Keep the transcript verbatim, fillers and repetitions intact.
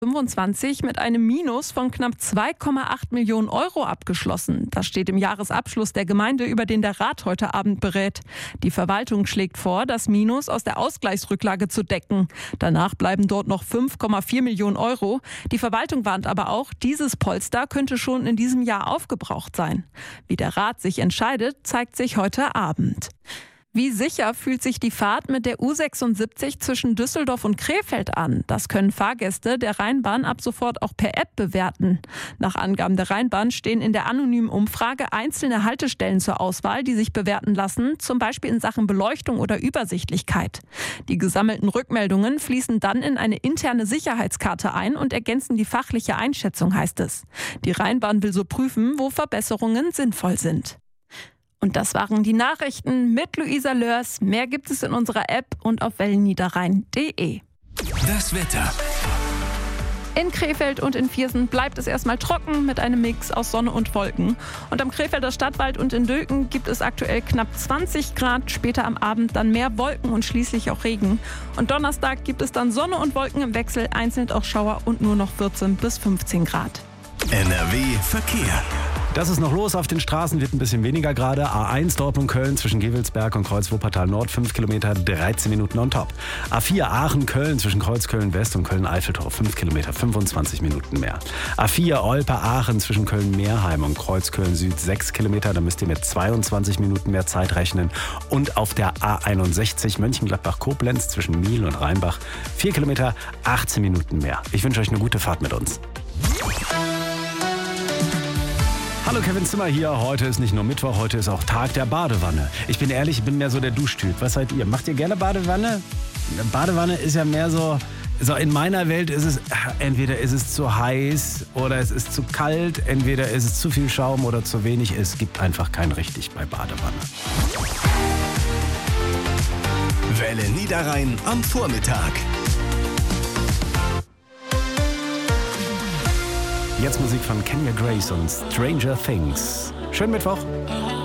fünfundzwanzig mit einem Minus von knapp zwei Komma acht Millionen Euro abgeschlossen. Das steht im Jahresabschluss der Gemeinde, über den der Rat heute Abend berät. Die Verwaltung schlägt vor, das Minus aus der Ausgleichsrücklage zu decken. Danach bleiben dort noch fünf Komma vier Millionen Euro. Die Verwaltung warnt aber auch, dieses Polster könnte schon in diesem Jahr aufgebraucht sein. Wie der Rat sich entscheidet, zeigt sich heute Abend. Wie sicher fühlt sich die Fahrt mit der U sechsundsiebzig zwischen Düsseldorf und Krefeld an? Das können Fahrgäste der Rheinbahn ab sofort auch per App bewerten. Nach Angaben der Rheinbahn stehen in der anonymen Umfrage einzelne Haltestellen zur Auswahl, die sich bewerten lassen, zum Beispiel in Sachen Beleuchtung oder Übersichtlichkeit. Die gesammelten Rückmeldungen fließen dann in eine interne Sicherheitskarte ein und ergänzen die fachliche Einschätzung, heißt es. Die Rheinbahn will so prüfen, wo Verbesserungen sinnvoll sind. Und das waren die Nachrichten mit Luisa Lörs. Mehr gibt es in unserer App und auf wellenniederrhein punkt de. Das Wetter. In Krefeld und in Viersen bleibt es erstmal trocken mit einem Mix aus Sonne und Wolken. Und am Krefelder Stadtwald und in Dülken gibt es aktuell knapp zwanzig Grad, später am Abend dann mehr Wolken und schließlich auch Regen. Und Donnerstag gibt es dann Sonne und Wolken im Wechsel, einzeln auch Schauer und nur noch vierzehn bis fünfzehn Grad. N R W Verkehr. Das ist noch los auf den Straßen, wird ein bisschen weniger gerade. A eins Dortmund-Köln zwischen Gewelsberg und Kreuz-Wuppertal-Nord, fünf Kilometer, dreizehn Minuten on top. A vier Aachen-Köln zwischen Kreuzköln-West und Köln-Eiffeltor, fünf Kilometer, fünfundzwanzig Minuten mehr. A vier Olpe-Aachen zwischen Köln-Meerheim und Kreuzköln-Süd, sechs Kilometer, da müsst ihr mit zweiundzwanzig Minuten mehr Zeit rechnen. Und auf der A einundsechzig Mönchengladbach-Koblenz zwischen Miel und Rheinbach, vier Kilometer, achtzehn Minuten mehr. Ich wünsche euch eine gute Fahrt mit uns. Hallo, Kevin Zimmer hier. Heute ist nicht nur Mittwoch, heute ist auch Tag der Badewanne. Ich bin ehrlich, ich bin mehr so der Duschtyp. Was seid ihr? Macht ihr gerne Badewanne? Badewanne ist ja mehr so, so in meiner Welt ist es, entweder ist es zu heiß oder es ist zu kalt, entweder ist es zu viel Schaum oder zu wenig. Es gibt einfach kein richtig bei Badewanne. Welle Niederrhein am Vormittag. Jetzt Musik von Kenya Grace und Stranger Things. Schönen Mittwoch.